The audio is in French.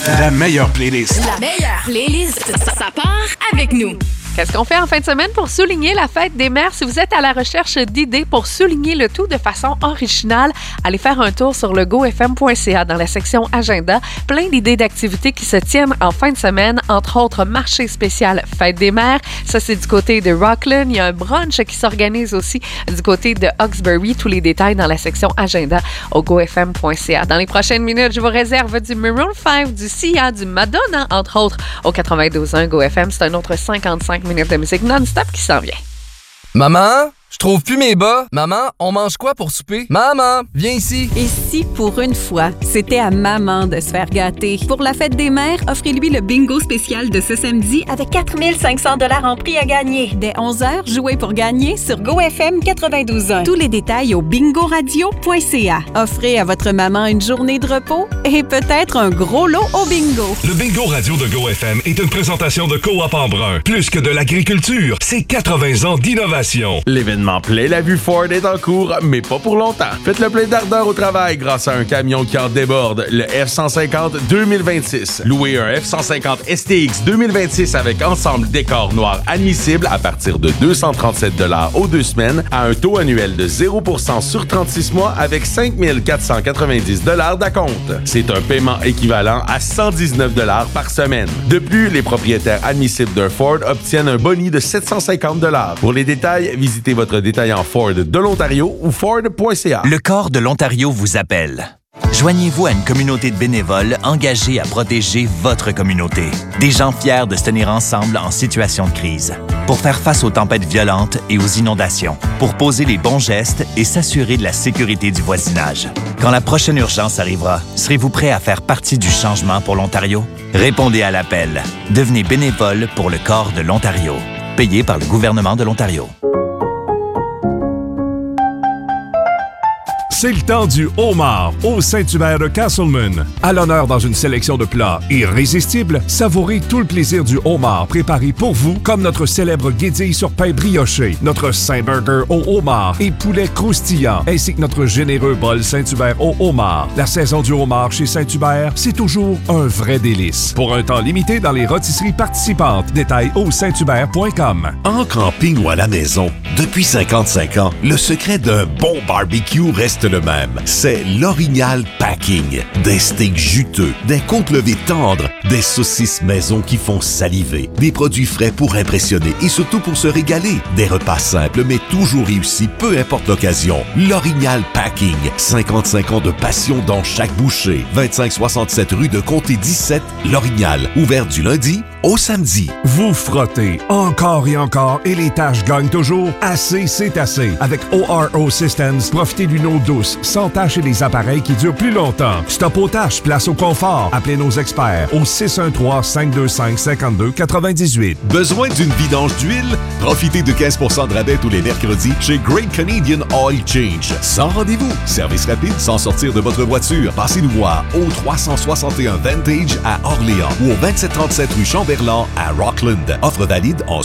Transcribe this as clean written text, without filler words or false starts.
La meilleure playlist. La meilleure playlist, ça part avec nous. Qu'est-ce qu'on fait en fin de semaine pour souligner la fête des mères? Si vous êtes à la recherche d'idées pour souligner le tout de façon originale, allez faire un tour sur le gofm.ca dans la section Agenda. Plein d'idées d'activités qui se tiennent en fin de semaine, entre autres marché spécial Fête des mères. Ça, c'est du côté de Rockland. Il y a un brunch qui s'organise aussi du côté de Hawkesbury. Tous les détails dans la section Agenda au gofm.ca. Dans les prochaines minutes, je vous réserve du Maroon 5, du Sia, du Madonna, entre autres, au 92.1 GoFM. C'est un autre 55 minutes de musique non-stop qui s'en vient. Maman, je trouve plus mes bas. Maman, on mange quoi pour souper? Maman, viens ici. Et si, pour une fois, c'était à maman de se faire gâter? Pour la fête des mères, offrez-lui le bingo spécial de ce samedi avec 4 500 $ en prix à gagner. Dès 11h, jouez pour gagner sur GoFM 92.1. Tous les détails au bingoradio.ca. Offrez à votre maman une journée de repos et peut-être un gros lot au bingo. Le bingo radio de GoFM est une présentation de Coop Embrun. Plus que de l'agriculture, c'est 80 ans d'innovation. L'événement Play la vue Ford est en cours, mais pas pour longtemps. Faites le plein d'ardeur au travail grâce à un camion qui en déborde, le F-150 2026. Louez un F-150 STX 2026 avec ensemble décor noir admissible à partir de 237 $ aux 2 semaines à un taux annuel de 0% sur 36 mois avec 5 490 $ d'acompte. C'est un paiement équivalent à 119 $ par semaine. De plus, les propriétaires admissibles d'un Ford obtiennent un boni de 750 $. Pour les détails, visitez votre détaillant Ford de l'Ontario ou Ford.ca. Le corps de l'Ontario vous appelle. Joignez-vous à une communauté de bénévoles engagés à protéger votre communauté. Des gens fiers de se tenir ensemble en situation de crise. Pour faire face aux tempêtes violentes et aux inondations. Pour poser les bons gestes et s'assurer de la sécurité du voisinage. Quand la prochaine urgence arrivera, serez-vous prêt à faire partie du changement pour l'Ontario? Répondez à l'appel. Devenez bénévole pour le corps de l'Ontario. Payé par le gouvernement de l'Ontario. C'est le temps du homard au Saint-Hubert de Castleman. À l'honneur dans une sélection de plats irrésistibles, savourez tout le plaisir du homard préparé pour vous, comme notre célèbre guédille sur pain brioché, notre Saint-Burger au homard et poulet croustillant, ainsi que notre généreux bol Saint-Hubert au homard. La saison du homard chez Saint-Hubert, c'est toujours un vrai délice. Pour un temps limité dans les rôtisseries participantes. Détails au sainthubert.com. En camping ou à la maison, depuis 55 ans, le secret d'un bon barbecue reste le même. C'est l'Orignal Packing. Des steaks juteux, des côtes levées tendres, des saucisses maison qui font saliver, des produits frais pour impressionner et surtout pour se régaler. Des repas simples mais toujours réussis, peu importe l'occasion. L'Orignal Packing. 55 ans de passion dans chaque bouchée. 2567 rue de Comté 17, L'Orignal. Ouvert du lundi au samedi. Vous frottez encore et encore et les tâches gagnent toujours. Assez, c'est assez. Avec ORO Systems, profitez d'une eau douce, sans tâches et des appareils qui durent plus longtemps. Stop aux tâches, place au confort. Appelez nos experts au 613-525-5298. Besoin d'une vidange d'huile? Profitez de 15% de rabais tous les mercredis chez Great Canadian Oil Change. Sans rendez-vous, service rapide sans sortir de votre voiture. Passez-nous voir au 361 Vantage à Orléans ou au 2737 rue Chamberlain à Rockland. Offre valide en